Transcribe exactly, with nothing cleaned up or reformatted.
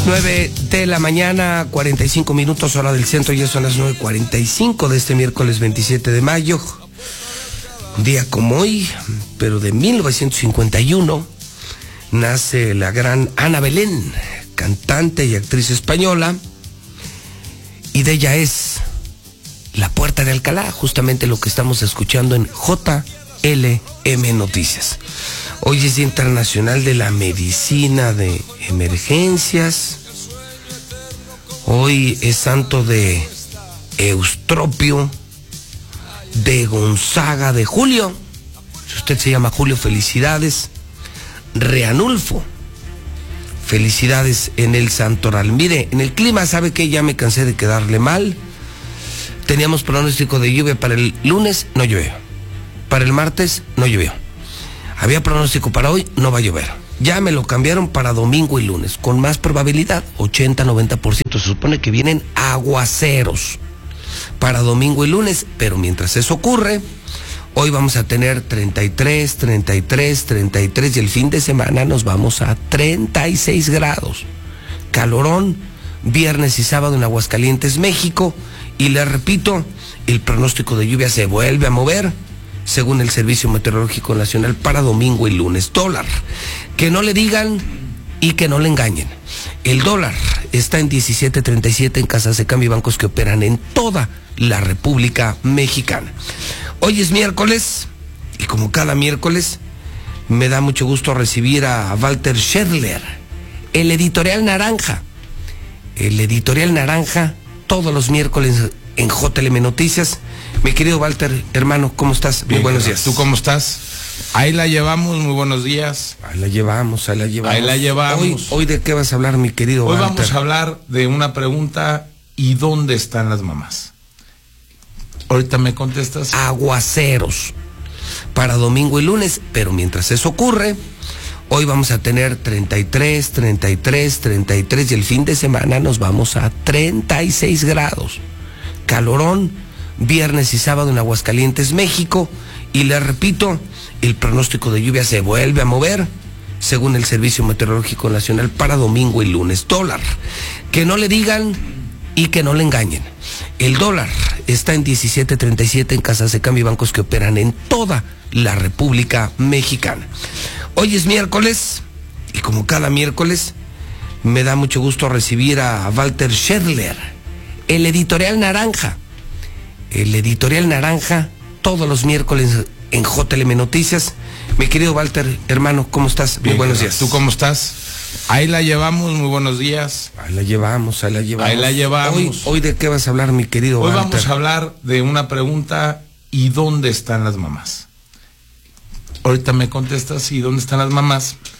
nueve de la mañana, cuarenta y cinco minutos, hora del centro, ya son las nueve cuarenta y cinco de este miércoles veintisiete de mayo. Un día como hoy, pero de mil novecientos cincuenta y uno, nace la gran Ana Belén, cantante y actriz española, y de ella es La Puerta de Alcalá, justamente lo que estamos escuchando en J L M Noticias. Hoy es Día Internacional de la Medicina de Emergencias. Hoy es santo de Eustropio, de Gonzaga, de Julio. Si usted se llama Julio, felicidades. Reanulfo, felicidades en el santoral. Mire, en el clima, ¿sabe qué? Ya me cansé de quedarle mal. Teníamos pronóstico de lluvia para el lunes, no llovió. Para el martes, no llovió. Había pronóstico para hoy, no va a llover. Ya me lo cambiaron para domingo y lunes, con más probabilidad, ochenta a noventa por ciento. Se supone que vienen aguaceros para domingo y lunes, pero mientras eso ocurre, hoy vamos a tener treinta y tres, treinta y tres, treinta y tres, y el fin de semana nos vamos a treinta y seis grados. Calorón, viernes y sábado en Aguascalientes, México, y les repito, el pronóstico de lluvia se vuelve a mover, según el Servicio Meteorológico Nacional, para domingo y lunes. Dólar, que no le digan y que no le engañen. El dólar está en diecisiete treinta y siete en casas de cambio y bancos que operan en toda la República Mexicana. Hoy es miércoles, y como cada miércoles, me da mucho gusto recibir a Walter Scherler, el editorial Naranja. El editorial Naranja, todos los miércoles en J L M Noticias. Mi querido Walter, hermano, ¿cómo estás? Muy Bien, buenos días. ¿Tú cómo estás? Ahí la llevamos, muy buenos días. Ahí la llevamos, ahí la llevamos. Ahí la llevamos. Hoy, hoy ¿de qué vas a hablar, mi querido Hoy Walter? vamos a hablar de una pregunta: ¿y dónde están las mamás? Ahorita me contestas. Aguaceros para domingo y lunes, pero mientras eso ocurre, hoy vamos a tener treinta y tres, treinta y tres, treinta y tres, y el fin de semana nos vamos a treinta y seis grados. Calorón, viernes y sábado en Aguascalientes, México, y les repito, el pronóstico de lluvia se vuelve a mover, según el Servicio Meteorológico Nacional, para domingo y lunes. Dólar, que no le digan y que no le engañen. El dólar está en diecisiete treinta y siete en casas de cambio y bancos que operan en toda la República Mexicana. Hoy es miércoles, y como cada miércoles, me da mucho gusto recibir a Walter Scherler, el editorial Naranja. El editorial Naranja, todos los miércoles en J L M Noticias. Mi querido Walter, hermano, ¿cómo estás? Muy Bien, buenos días. ¿Tú cómo estás? Ahí la llevamos, muy buenos días. Ahí la llevamos, ahí la llevamos. Ahí la llevamos. Hoy, hoy ¿de qué vas a hablar, mi querido Hoy Walter? vamos a hablar de una pregunta: ¿y dónde están las mamás? Ahorita me contestas, ¿y dónde están las mamás?